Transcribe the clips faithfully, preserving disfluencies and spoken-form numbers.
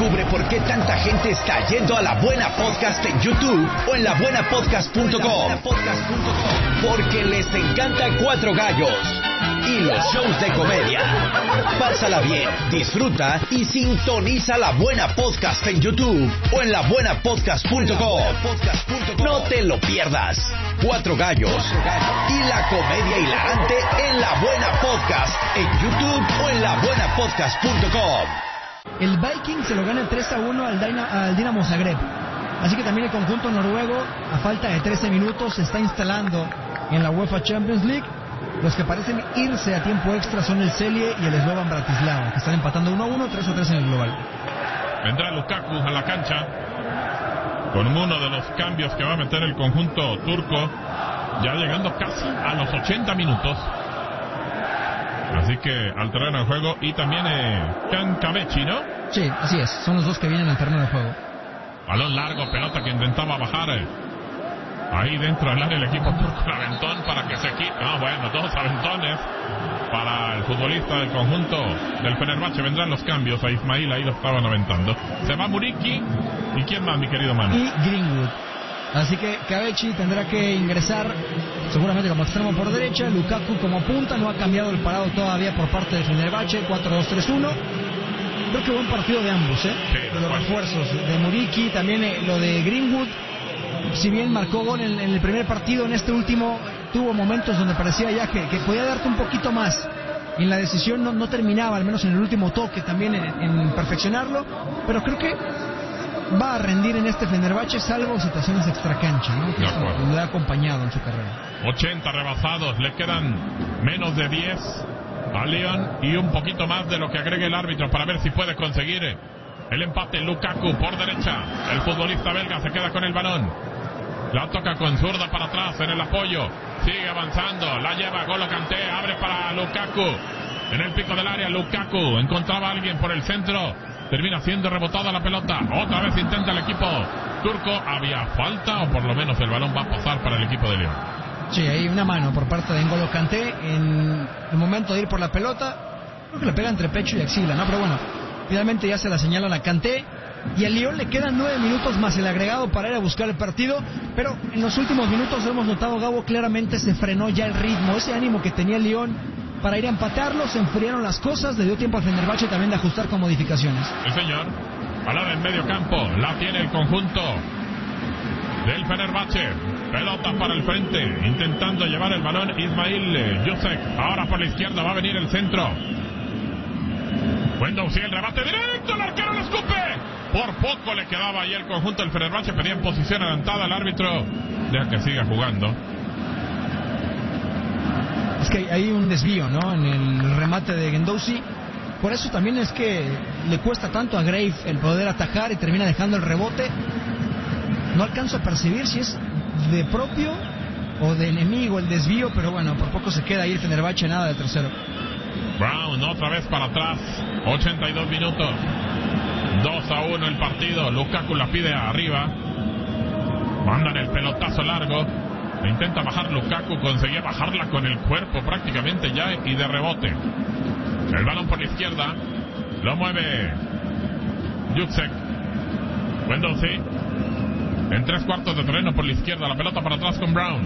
Descubre por qué tanta gente está yendo a La Buena Podcast en YouTube o en la buena podcast punto com. Porque les encanta Cuatro Gallos y los shows de comedia. Pásala bien, disfruta y sintoniza La Buena Podcast en YouTube o en la buena podcast punto com. No te lo pierdas. Cuatro Gallos y la comedia hilarante en La Buena Podcast en YouTube o en la buena podcast punto com. El Viking se lo gana tres a uno al, Dyna, al Dinamo Zagreb. Así que también el conjunto noruego, a falta de trece minutos, se está instalando en la UEFA Champions League. Los que parecen irse a tiempo extra son el Celje y el Slovan Bratislava, que están empatando uno a uno, tres a tres en el global. Vendrá Lukaku a la cancha con uno de los cambios que va a meter el conjunto turco, ya llegando casi a los ochenta minutos. Así que al terreno de juego. Y también eh, Kankabechi, ¿no? Sí, así es, son los dos que vienen al terreno de juego. Balón largo, pelota que intentaba bajar eh. ahí dentro del área el equipo turco, el aventón para que se quite. Ah, bueno, dos aventones para el futbolista del conjunto del Fenerbahce. Vendrán los cambios. A Ismail ahí lo estaban aventando. Se va Muriqi. ¿Y quién más, mi querido Manu? Y Greenwood. Así que Kabechi tendrá que ingresar seguramente como extremo por derecha. Lukaku como punta. No ha cambiado el parado todavía por parte del Fenerbahce. cuatro dos tres uno. Creo que buen partido de ambos, ¿eh? Sí, los bueno. refuerzos de Muriqi, también eh, lo de Greenwood. Si bien marcó gol en, en el primer partido, en este último tuvo momentos donde parecía ya que, que podía darte un poquito más. En la decisión no, no terminaba, al menos en el último toque también en, en perfeccionarlo. Pero creo que va a rendir en este Fenerbahce, salvo situaciones extracancha, ¿no? Que eso le ha acompañado en su carrera. ochenta rebasados, le quedan menos de diez a León y un poquito más de lo que agregue el árbitro para ver si puede conseguir el empate. Lukaku por derecha, el futbolista belga se queda con el balón, la toca con zurda para atrás en el apoyo, sigue avanzando, la lleva Golo Kanté, abre para Lukaku en el pico del área. Lukaku encontraba a alguien por el centro, termina siendo rebotada la pelota, otra vez intenta el equipo turco. Había falta, o por lo menos el balón va a pasar para el equipo de León. Sí, hay una mano por parte de N'Golo Kanté en el momento de ir por la pelota. Creo que le pega entre pecho y axila, ¿no? Pero bueno, finalmente ya se la señalan a Kanté. Y al Lyon le quedan nueve minutos más el agregado para ir a buscar el partido. Pero en los últimos minutos hemos notado, Gabo, claramente se frenó ya el ritmo. Ese ánimo que tenía el Lyon para ir a empatarlo, se enfriaron las cosas. Le dio tiempo al Fenerbahce también de ajustar con modificaciones. Sí, señor. Balón en medio campo, la tiene el conjunto del Fenerbahce. Pelota para el frente, intentando llevar el balón Ismail Yusek. Ahora por la izquierda va a venir el centro. Wendell sigue el rebate directo, el arquero lo escupe. Por poco le quedaba ahí el conjunto del Fenerbahce. Pedía en posición adelantada al árbitro. Deja que siga jugando. Es que hay un desvío, ¿no? En el remate de Guendouzi. Por eso también es que le cuesta tanto a Grave el poder atajar y termina dejando el rebote. No alcanzo a percibir si es de propio o de enemigo el desvío, pero bueno, por poco se queda ahí el Fenerbahce, nada de tercero. Brown otra vez para atrás, ochenta y dos minutos, dos a uno el partido. Lukaku la pide arriba, mandan el pelotazo largo, e intenta bajar Lukaku, conseguía bajarla con el cuerpo prácticamente ya y de rebote. El balón por la izquierda, lo mueve Yusek. Wendell sí. En tres cuartos de terreno por la izquierda, la pelota para atrás con Brown.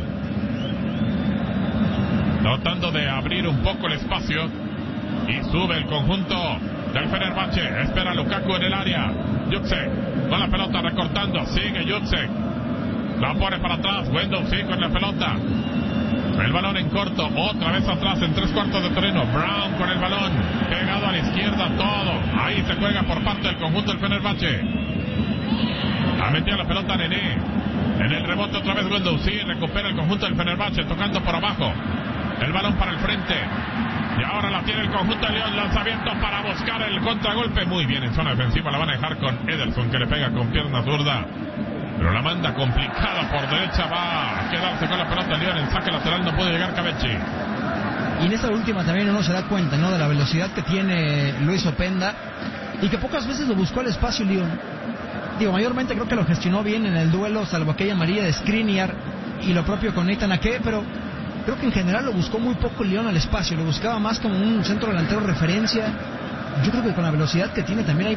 Tratando de abrir un poco el espacio. Y sube el conjunto del Fenerbahce. Espera Lukaku en el área. Yusek con la pelota recortando. Sigue Yusek. La pone para atrás. Wendell sí con la pelota. El balón en corto. Otra vez atrás en tres cuartos de terreno. Brown con el balón. Pegado a la izquierda todo. Ahí se juega por parte del conjunto del Fenerbahce. Ha metido la pelota a Nené. En el rebote otra vez Wendell sí. Recupera el conjunto del Fenerbahce tocando por abajo. El balón para el frente. Y ahora la tiene el conjunto de León. Lanzamiento para buscar el contragolpe. Muy bien en zona defensiva. La van a dejar con Ederson, que le pega con pierna zurda. Pero la manda complicada por derecha. Va a quedarse con la pelota León. En saque lateral no puede llegar Kabechi. Y en esta última también uno se da cuenta, ¿no? De la velocidad que tiene Luis Openda. Y que pocas veces lo buscó al espacio León. Digo, mayormente creo que lo gestionó bien en el duelo, salvo aquella amarilla de Skriniar y lo propio con Nathan Ake, pero creo que en general lo buscó muy poco León al espacio, lo buscaba más como un centro delantero referencia. Yo creo que con la velocidad que tiene también hay